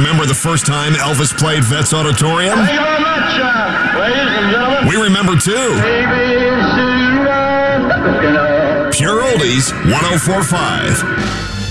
Remember the first time Elvis played Vets Auditorium? Thank you very much, ladies and gentlemen. We remember too. ABC, Pure Oldies 104.5.